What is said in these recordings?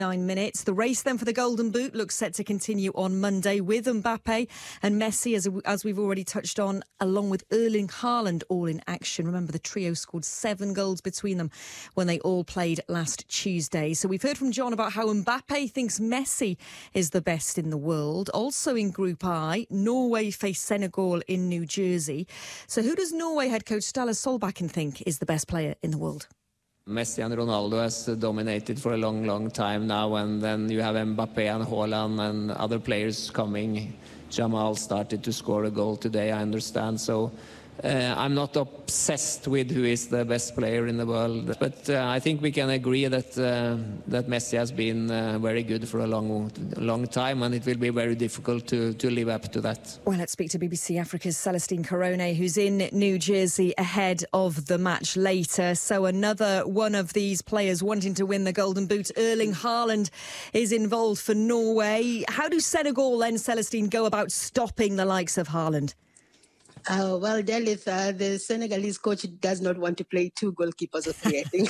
9 minutes. The race then for the Golden Boot looks set to continue on Monday with Mbappe and Messi, as we've already touched on, along with Erling Haaland all in action. Remember, the trio scored 7 goals between them when they all played last Tuesday. So we've heard from John about how Mbappe thinks Messi is the best in the world. Also in Group I, Norway face Senegal in New Jersey. So who does Norway head coach Ståle Solbakken think is the best player in the world? Messi and Ronaldo has dominated for a long time now, and then you have Mbappe and Haaland and other players coming. Jamal started to score a goal today, I understand. So I'm not obsessed with who is the best player in the world, but I think we can agree that that Messi has been very good for a long time, and it will be very difficult to live up to that. Well, let's speak to BBC Africa's Celestine Carone, who's in New Jersey ahead of the match later. So another one of these players wanting to win the Golden Boot, Erling Haaland, is involved for Norway. How do Senegal then, Celestine, go about stopping the likes of Haaland? Well, Delith, the Senegalese coach does not want to play 2 goalkeepers or 3, I think.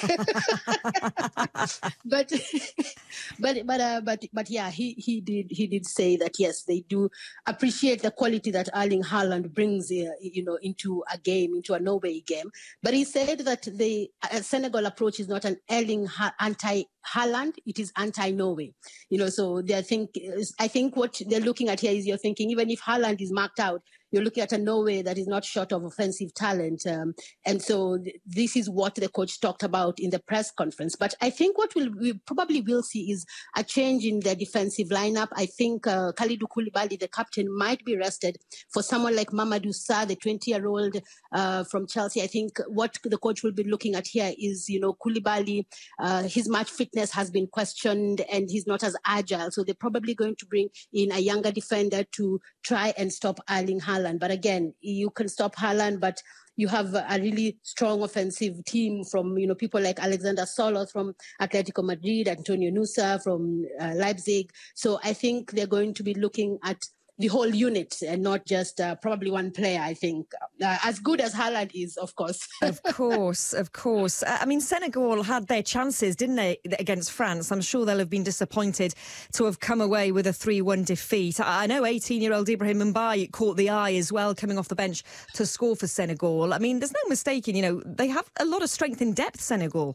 but yeah, he did say that yes, they do appreciate the quality that Erling Haaland brings, into a game, into a Norway game. But he said that the Senegal approach is not an anti-Haaland, it is anti-Norway. So I think what they're looking at here is you're thinking even if Haaland is marked out, you're looking at a Norway that is not short of offensive talent. And so this is what the coach talked about in the press conference. But I think what we probably will see is a change in the defensive lineup. I think Kalidou Koulibaly, the captain, might be rested for someone like Mamadou Sarr, the 20-year-old from Chelsea. I think what the coach will be looking at here is, Koulibaly, his match fitness has been questioned and he's not as agile. So they're probably going to bring in a younger defender to try and stop Erling Haaland. But again, you can stop Haaland, but you have a really strong offensive team from, people like Alexander Sørloth from Atletico Madrid, Antonio Nusa from Leipzig. So I think they're going to be looking at the whole unit and not just probably one player, I think. As good as Haaland is, of course. Of course. I mean, Senegal had their chances, didn't they, against France? I'm sure they'll have been disappointed to have come away with a 3-1 defeat. I know 18-year-old Ibrahim Mbaye caught the eye as well, coming off the bench to score for Senegal. I mean, there's no mistaking, they have a lot of strength in depth, Senegal.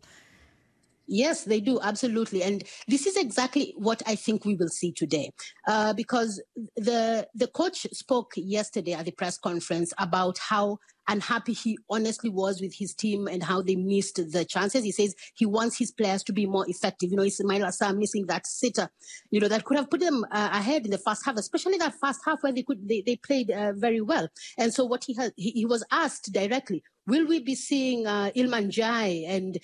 Yes, they do. Absolutely. And this is exactly what I think we will see today, because the coach spoke yesterday at the press conference about how unhappy he honestly was with his team and how they missed the chances. He says he wants his players to be more effective. Ismail Assar missing that sitter, that could have put them ahead in the first half, especially that first half where they played very well. And so what he was asked directly, will we be seeing Iliman Ndiaye and,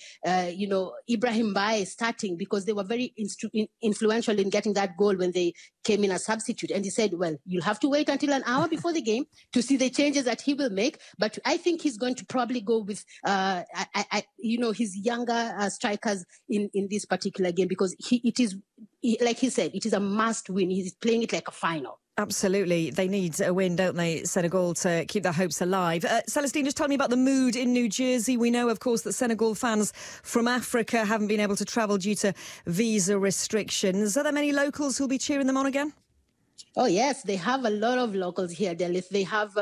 Ibrahim Mbaye starting, because they were very influential in getting that goal when they came in as substitute? And he said, well, you'll have to wait until an hour before the game to see the changes that he will make. But I think he's going to probably go with, his younger strikers in this particular game, because like he said, it is a must win. He's playing it like a final. Absolutely. They need a win, don't they, Senegal, to keep their hopes alive. Celestine, just tell me about the mood in New Jersey. We know, of course, that Senegal fans from Africa haven't been able to travel due to visa restrictions. Are there many locals who'll be cheering them on again? Oh, yes, they have a lot of locals here, Delith. They have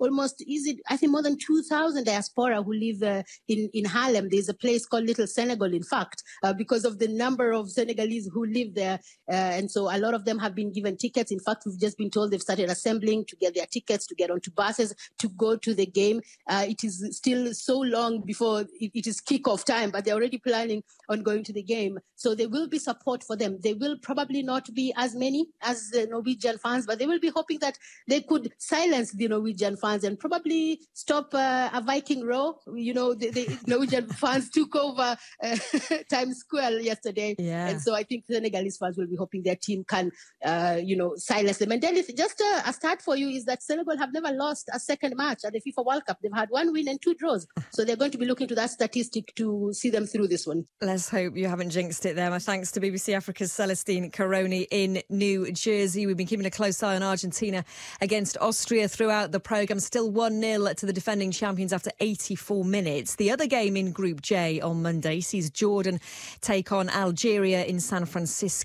I think more than 2,000 diaspora who live in Harlem. There's a place called Little Senegal, in fact, because of the number of Senegalese who live there. And so a lot of them have been given tickets. In fact, we've just been told they've started assembling to get their tickets, to get onto buses, to go to the game. It is still so long before it is kickoff time, but they're already planning on going to the game. So there will be support for them. They will probably not be as many as the Norwegian fans, but they will be hoping that they could silence the Norwegian fans and probably stop a Viking row. The Norwegian fans took over Times Square yesterday. Yeah. And so I think Senegalese fans will be hoping their team can, silence them. And then just a start for you is that Senegal have never lost a second match at the FIFA World Cup. They've had 1 win and 2 draws. So they're going to be looking to that statistic to see them through this one. Let's hope you haven't jinxed it there. My thanks to BBC Africa's Celestine Carone in New Jersey. We've been keeping a close eye on Argentina against Austria throughout the programme. Still 1-0 to the defending champions after 84 minutes. The other game in Group J on Monday sees Jordan take on Algeria in San Francisco.